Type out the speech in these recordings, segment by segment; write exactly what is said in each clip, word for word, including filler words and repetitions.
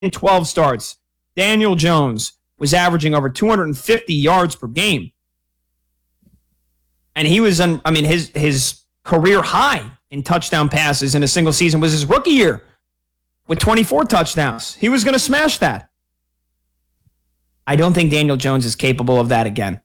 twelve starts, Daniel Jones was averaging over two hundred fifty yards per game. And he was, on, I mean, his his career high in touchdown passes in a single season was his rookie year with twenty-four touchdowns. He was going to smash that. I don't think Daniel Jones is capable of that again.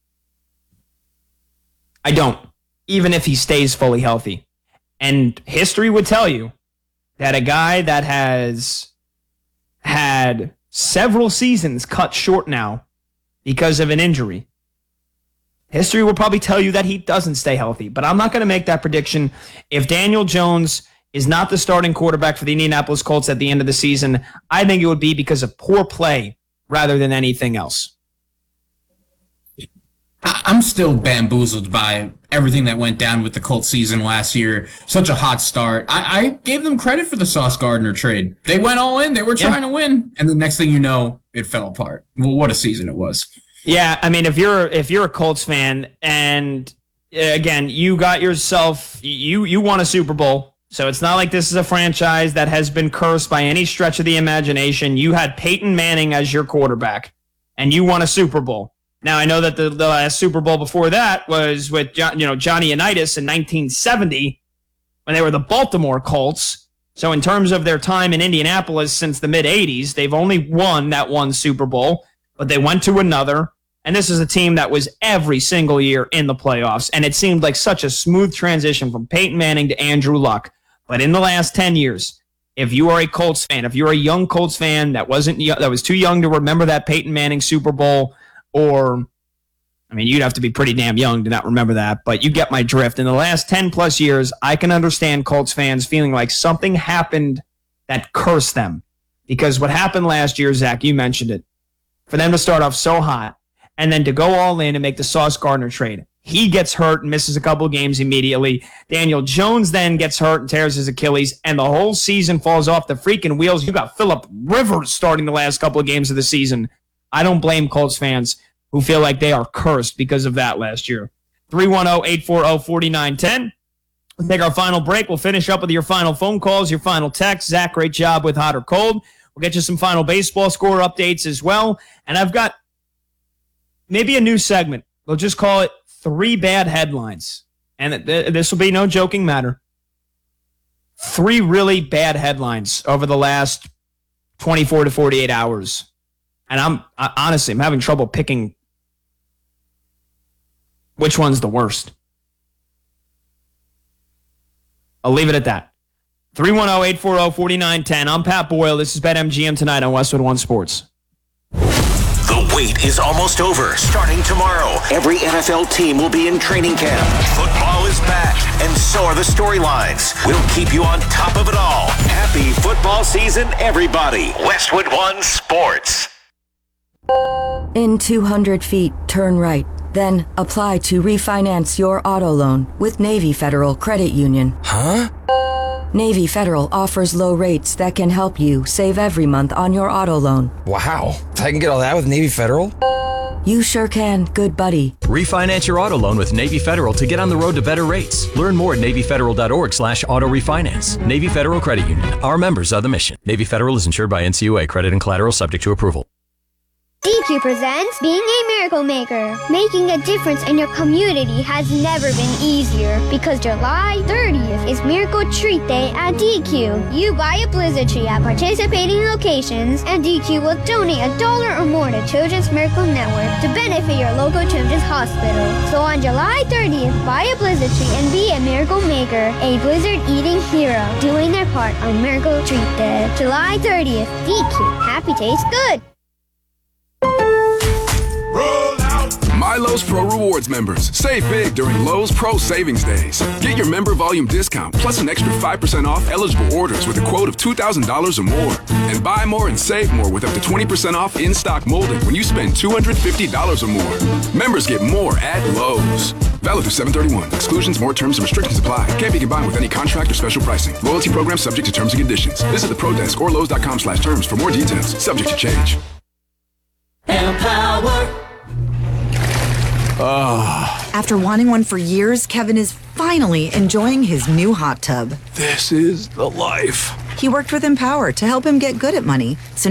I don't, even if he stays fully healthy. And history would tell you that a guy that has had several seasons cut short now because of an injury, history will probably tell you that he doesn't stay healthy. But I'm not going to make that prediction. If Daniel Jones is not the starting quarterback for the Indianapolis Colts at the end of the season, I think it would be because of poor play rather than anything else. I'm still bamboozled by everything that went down with the Colts season last year. Such a hot start. I, I gave them credit for the Sauce Gardner trade. They went all in. They were trying yeah. to win. And the next thing you know, it fell apart. Well, what a season it was. Yeah, I mean, if you're if you're a Colts fan, and again, you got yourself, you you won a Super Bowl. So it's not like this is a franchise that has been cursed by any stretch of the imagination. You had Peyton Manning as your quarterback, and you won a Super Bowl. Now, I know that the, the last Super Bowl before that was with you know Johnny Unitas in nineteen seventy when they were the Baltimore Colts. So in terms of their time in Indianapolis since the mid-eighties, they've only won that one Super Bowl, but they went to another. And this is a team that was every single year in the playoffs. And it seemed like such a smooth transition from Peyton Manning to Andrew Luck. But in the last ten years, if you are a Colts fan, if you're a young Colts fan that wasn't that was too young to remember that Peyton Manning Super Bowl, or, I mean, you'd have to be pretty damn young to not remember that, but you get my drift. In the last ten plus years, I can understand Colts fans feeling like something happened that cursed them. Because what happened last year, Zach, you mentioned it, for them to start off so hot and then to go all in and make the Sauce Gardner trade. He gets hurt and misses a couple of games immediately. Daniel Jones then gets hurt and tears his Achilles, and the whole season falls off the freaking wheels. You got Phillip Rivers starting the last couple of games of the season. I don't blame Colts fans who feel like they are cursed because of that last year. three one zero, eight four zero, four nine one zero. We'll take our final break. We'll finish up with your final phone calls, your final texts. Zach, great job with Hot or Cold. We'll get you some final baseball score updates as well. And I've got maybe a new segment. We'll just call it Three Bad Headlines. And this will be no joking matter. Three really bad headlines over the last twenty-four to forty-eight hours. And I'm I, honestly, I'm having trouble picking which one's the worst. I'll leave it at that. three one zero, eight four zero, four nine one zero. I'm Pat Boyle. This is BetMGM tonight on Westwood One Sports. The wait is almost over. Starting tomorrow, every N F L team will be in training camp. Football is back, and so are the storylines. We'll keep you on top of it all. Happy football season, everybody. Westwood One Sports. In two hundred feet, turn right. Then apply to refinance your auto loan with Navy Federal Credit Union. Huh? Navy Federal offers low rates that can help you save every month on your auto loan. Wow. I can get all that with Navy Federal? You sure can, good buddy. Refinance your auto loan with Navy Federal to get on the road to better rates. Learn more at NavyFederal.org slash auto refinance. Navy Federal Credit Union. Our members are the mission. Navy Federal is insured by N C U A. Credit and collateral subject to approval. D Q presents Being a Miracle Maker. Making a difference in your community has never been easier because July thirtieth is Miracle Treat Day at D Q. You buy a Blizzard tree at participating locations, and D Q will donate a dollar or more to Children's Miracle Network to benefit your local children's hospital. So on July thirtieth, buy a Blizzard tree and be a Miracle Maker, a Blizzard eating hero, doing their part on Miracle Treat Day. July thirtieth, D Q. Happy tastes good. My Lowe's Pro Rewards members, save big during Lowe's Pro Savings Days. Get your member volume discount plus an extra five percent off eligible orders with a quote of two thousand dollars or more. And buy more and save more with up to twenty percent off in-stock molding when you spend two hundred fifty dollars or more. Members get more at Lowe's. Valid through seven thirty-one. Exclusions, more terms, and restrictions apply. Can't be combined with any contract or special pricing. Loyalty program subject to terms and conditions. Visit the Pro Desk or Lowe's.com slash terms for more details. Subject to change. Empower. Ah. After wanting one for years, Kevin is finally enjoying his new hot tub. This is the life. He worked with Empower to help him get good at money, so